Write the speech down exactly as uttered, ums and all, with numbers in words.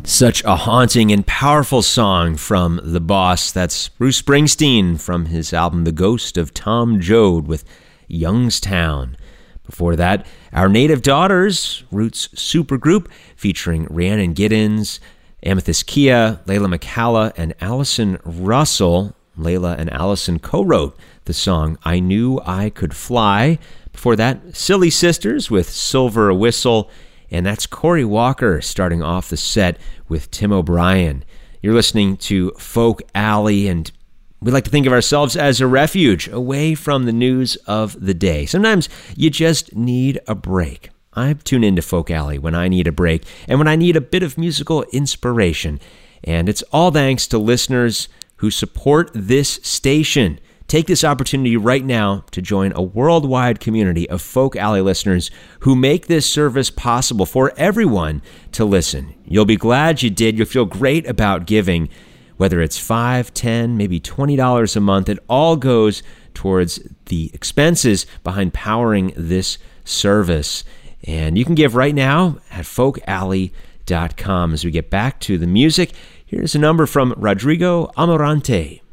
Such a haunting and powerful song from The Boss. That's Bruce Springsteen from his album The Ghost of Tom Joad with Youngstown. Before that, Our Native Daughters, Roots supergroup featuring Rhiannon Giddens, Amethyst Kia, Layla McCalla, and Allison Russell. Layla and Allison co-wrote the song I Knew I Could Fly. Before that, Silly Sisters with Silver Whistle. And that's Corey Walker starting off the set with Tim O'Brien. You're listening to Folk Alley, and we like to think of ourselves as a refuge away from the news of the day. Sometimes you just need a break. I tune into Folk Alley when I need a break and when I need a bit of musical inspiration. And it's all thanks to listeners who support this station. Take this opportunity right now to join a worldwide community of Folk Alley listeners who make this service possible for everyone to listen. You'll be glad you did. You'll feel great about giving, whether it's five, ten, maybe twenty dollars a month. It all goes towards the expenses behind powering this service. And you can give right now at folk alley dot com. As we get back to the music, here's a number from Rodrigo Amarante.